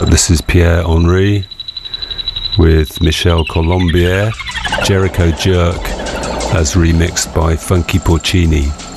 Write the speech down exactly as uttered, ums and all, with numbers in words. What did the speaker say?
This is Pierre Henry with Michel Colombier, Jericho Jerk, as remixed by Funky Porcini.